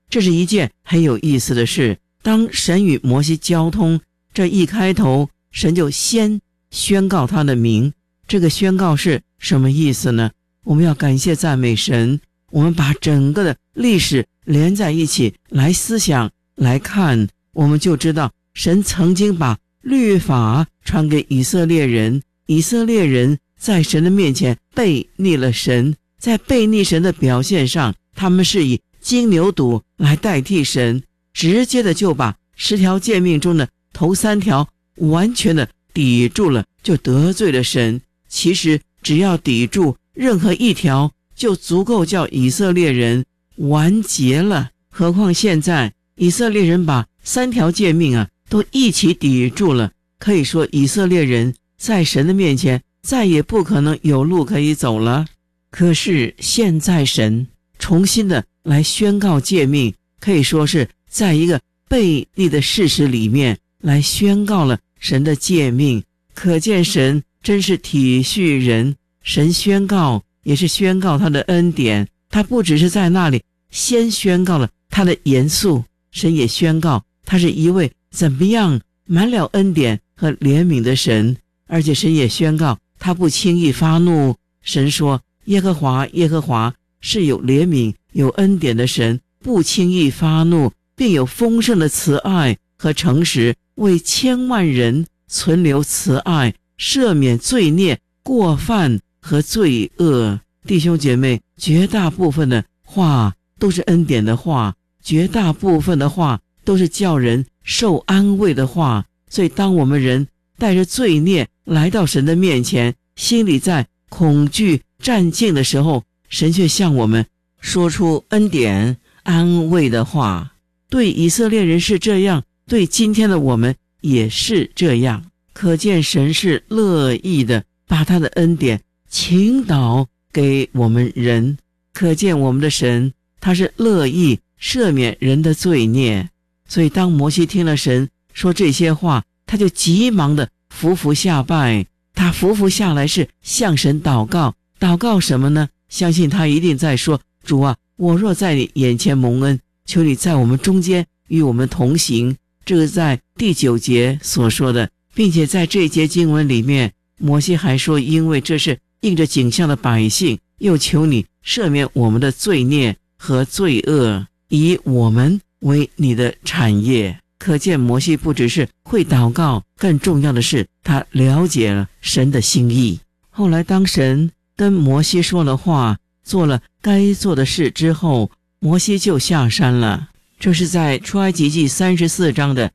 这是一件很有意思的事。当神与摩西交通，这一开头神就先宣告他的名。这个宣告是什么意思呢？我们要感谢赞美神，我们把整个的历史连在一起来思想来看，我们就知道神曾经把律法传给以色列人，以色列人在神的面前背逆了神，在背逆神的表现上，他们是以金牛犊来代替神，直接的就把10条诫命中的头3条完全的抵住了，就得罪了神。其实只要抵住任何一条，就足够叫以色列人完结了。何况现在以色列人把3条诫命都一起抵住了，可以说以色列人在神的面前再也不可能有路可以走了。可是现在神重新的来宣告诫命，可以说是在一个背逆的事实里面来宣告了神的诫命，可见神真是体恤人。神宣告也是宣告他的恩典，他不只是在那里先宣告了他的严肃，神也宣告他是一位怎么样满了恩典和怜悯的神，而且神也宣告他不轻易发怒。神说耶和华耶和华是有怜悯有恩典的神，不轻易发怒，并有丰盛的慈爱和诚实，为千万人存留慈爱，赦免罪孽过犯和罪恶。弟兄姐妹，绝大部分的话都是恩典的话，绝大部分的话都是叫人受安慰的话。所以当我们人带着罪孽来到神的面前，心里在恐惧战兢的时候，神却向我们说出恩典安慰的话。对以色列人是这样，对今天的我们也是这样。可见神是乐意的把他的恩典倾倒给我们人，可见我们的神他是乐意赦免人的罪孽。所以当摩西听了神说这些话，他就急忙的伏伏下拜。他伏伏下来是向神祷告，祷告什么呢？相信他一定在说，主啊，我若在你眼前蒙恩，求你在我们中间与我们同行。这个在第9节所说的，并且在这一节经文里面，摩西还说，因为这是应着景象的百姓，又求你赦免我们的罪孽和罪恶，以我们为你的产业。可见摩西不只是会祷告，更重要的是他了解了神的心意。后来当神跟摩西说了话，做了该做的事之后，摩西就下山了。这是在出埃及记34章的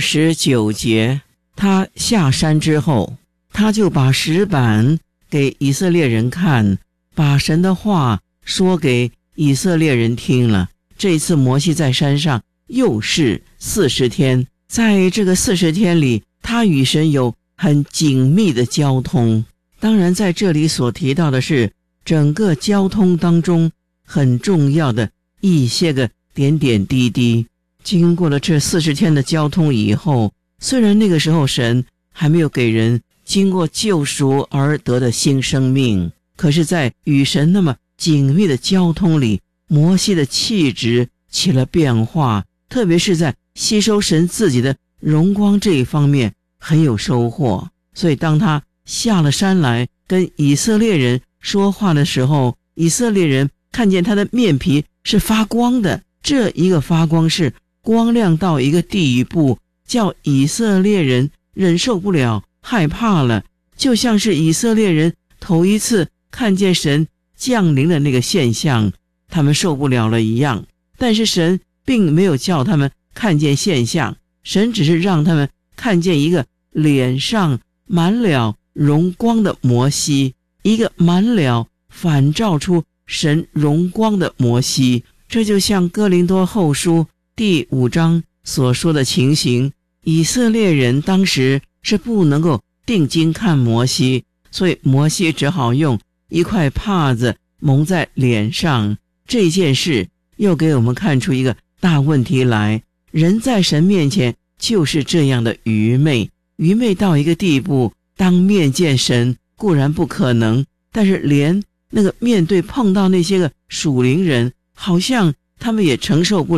29节。他下山之后，他就把石板给以色列人看，把神的话说给以色列人听了。这一次摩西在山上又是40天，在这个40天里，他与神有很紧密的交通。当然在这里所提到的是整个交通当中很重要的一些个点点滴滴。经过了这40天的交通以后，虽然那个时候神还没有给人经过救赎而得的新生命，可是在与神那么紧密的交通里，摩西的气质起了变化，特别是在吸收神自己的荣光这一方面很有收获。所以当他下了山来跟以色列人说话的时候，以色列人看见他的面皮是发光的，这一个发光是光亮到一个地步，叫以色列人忍受不了，害怕了，就像是以色列人头一次看见神降临的那个现象，他们受不了了一样。但是神并没有叫他们看见现象，神只是让他们看见一个脸上满了荣光的摩西，一个满了反照出神荣光的摩西。这就像哥林多后书第5章所说的情形，以色列人当时是不能够定睛看摩西，所以摩西只好用一块帕子蒙在脸上。这件事又给我们看出一个大问题来，人在神面前就是这样的愚昧，愚昧到一个地步，当面见神固然不可能，但是连那个面对碰到那些个属灵人，好像他们也承受不